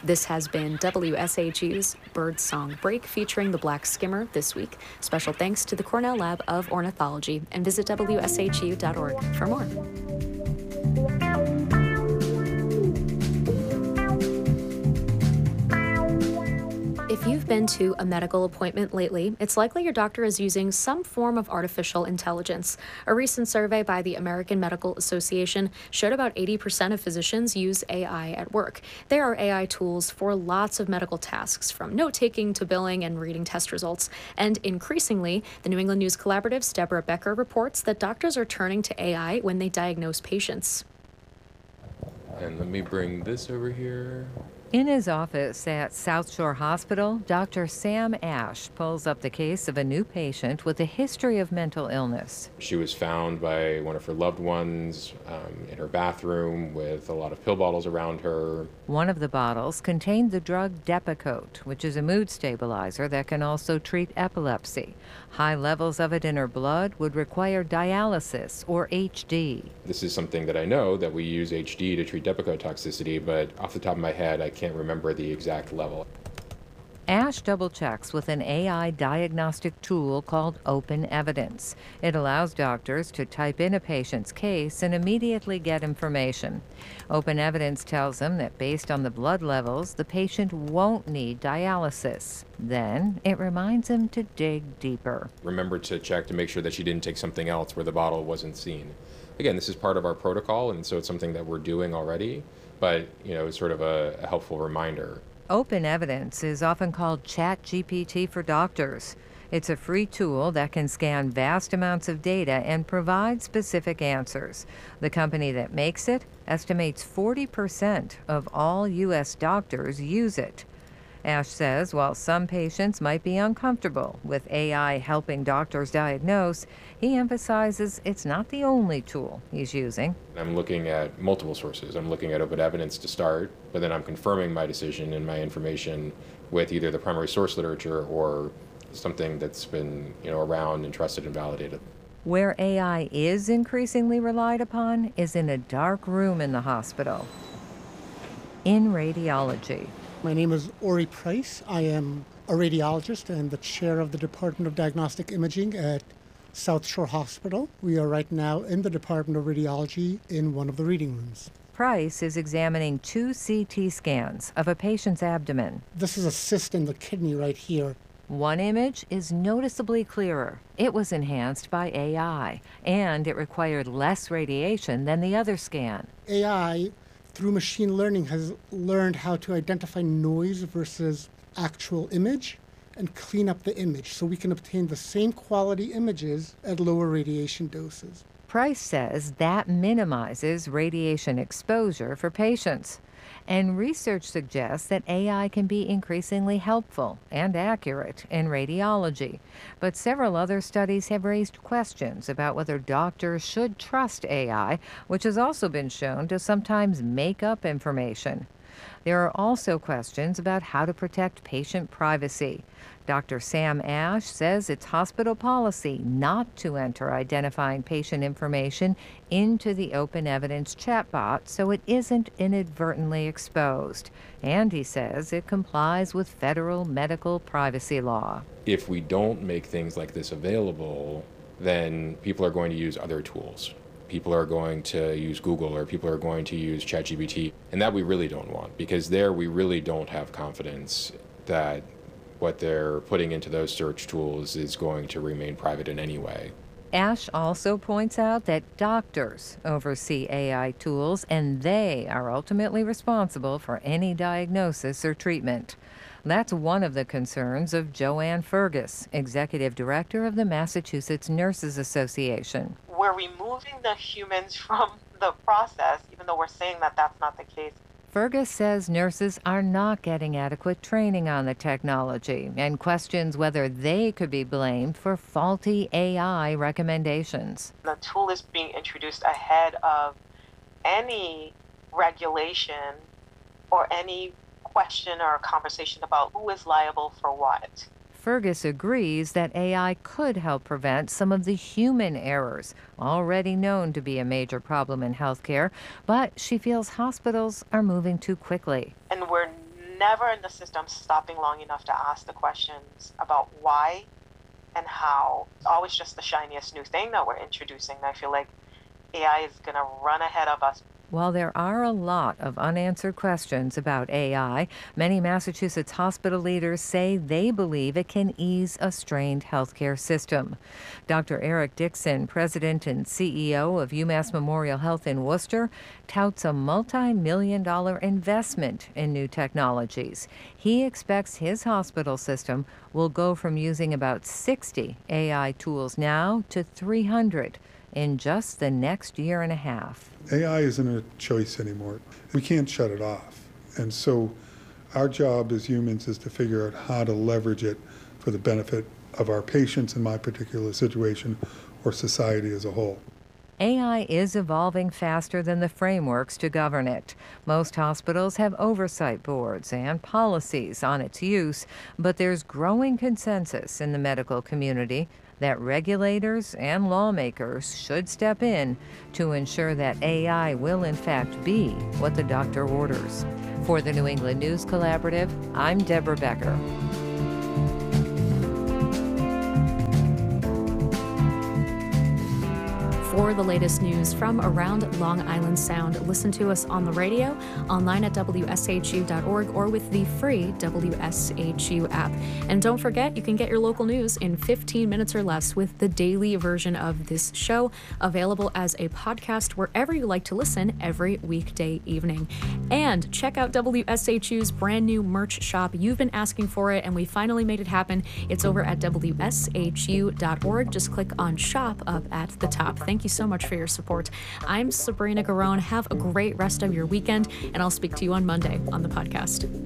This has been WSHU's Birdsong Break featuring the black skimmer this week. Special thanks to the Cornell Lab of Ornithology, and visit WSHU.org for more. If you've been to a medical appointment lately, it's likely your doctor is using some form of artificial intelligence. A recent survey by the American Medical Association showed about 80% of physicians use AI at work. There are AI tools for lots of medical tasks, from note-taking to billing and reading test results. And increasingly, the New England News Collaborative's Deborah Becker reports that doctors are turning to AI when they diagnose patients. And let me bring this over here. In his office at South Shore Hospital, Dr. Sam Ash pulls up the case of a new patient with a history of mental illness. She was found by one of her loved ones in her bathroom with a lot of pill bottles around her. One of the bottles contained the drug Depakote, which is a mood stabilizer that can also treat epilepsy. High levels of it in her blood would require dialysis, or HD. This is something that I know that we use HD to treat Depakote toxicity, but off the top of my head, I can't remember the exact level. Ash double-checks with an AI diagnostic tool called Open Evidence. It allows doctors to type in a patient's case and immediately get information. Open Evidence tells them that based on the blood levels, the patient won't need dialysis. Then it reminds him to dig deeper. Remember to check to make sure that she didn't take something else where the bottle wasn't seen. Again, this is part of our protocol, and so it's something that we're doing already, but it's sort of a helpful reminder. Open Evidence is often called ChatGPT for doctors. It's a free tool that can scan vast amounts of data and provide specific answers. The company that makes it estimates 40% of all U.S. doctors use it. Ash says while some patients might be uncomfortable with AI helping doctors diagnose, he emphasizes it's not the only tool he's using. I'm looking at multiple sources. I'm looking at Open Evidence to start, but then I'm confirming my decision and my information with either the primary source literature or something that's been around and trusted and validated. Where AI is increasingly relied upon is in a dark room in the hospital. In radiology. My name is Ori Price. I am a radiologist and the chair of the Department of Diagnostic Imaging at South Shore Hospital. We are right now in the Department of Radiology in one of the reading rooms. Price is examining 2 CT scans of a patient's abdomen. This is a cyst in the kidney right here. One image is noticeably clearer. It was enhanced by AI, and it required less radiation than the other scan. AI, through machine learning, has learned how to identify noise versus actual image and clean up the image so we can obtain the same quality images at lower radiation doses. Price says that minimizes radiation exposure for patients. And research suggests that AI can be increasingly helpful and accurate in radiology. But several other studies have raised questions about whether doctors should trust AI, which has also been shown to sometimes make up information. There are also questions about how to protect patient privacy. Dr. Sam Ash says it's hospital policy not to enter identifying patient information into the Open Evidence chatbot so it isn't inadvertently exposed. And he says it complies with federal medical privacy law. If we don't make things like this available, then people are going to use other tools. People are going to use Google, or people are going to use ChatGPT, and that we really don't want, because there we really don't have confidence that what they're putting into those search tools is going to remain private in any way. Ash also points out that doctors oversee AI tools, and they are ultimately responsible for any diagnosis or treatment. That's one of the concerns of Joanne Fergus, executive director of the Massachusetts Nurses Association. We're removing the humans from the process, even though we're saying that that's not the case. Fergus says nurses are not getting adequate training on the technology and questions whether they could be blamed for faulty AI recommendations. The tool is being introduced ahead of any regulation or any question or conversation about who is liable for what. Fergus agrees that AI could help prevent some of the human errors already known to be a major problem in healthcare, but she feels hospitals are moving too quickly. And we're never in the system stopping long enough to ask the questions about why and how. It's always just the shiniest new thing that we're introducing. And I feel like AI is going to run ahead of us. While there are a lot of unanswered questions about AI, many Massachusetts hospital leaders say they believe it can ease a strained healthcare system. Dr. Eric Dixon, president and CEO of UMass Memorial Health in Worcester, touts a multi-million-dollar investment in new technologies. He expects his hospital system will go from using about 60 AI tools now to 300 in just the next year and a half. AI isn't a choice anymore. We can't shut it off. And so our job as humans is to figure out how to leverage it for the benefit of our patients in my particular situation or society as a whole. AI is evolving faster than the frameworks to govern it. Most hospitals have oversight boards and policies on its use, but there's growing consensus in the medical community that regulators and lawmakers should step in to ensure that AI will in fact be what the doctor orders. For the New England News Collaborative, I'm Deborah Becker. For the latest news from around Long Island Sound, listen to us on the radio, online at WSHU.org, or with the free WSHU app. And don't forget, you can get your local news in 15 minutes or less with the daily version of this show, available as a podcast wherever you like to listen every weekday evening. And check out WSHU's brand new merch shop. You've been asking for it, and we finally made it happen. It's over at WSHU.org. Just click on shop up at the top. Thank you so much for your support. I'm Sabrina Garone. Have a great rest of your weekend, and I'll speak to you on Monday on the podcast.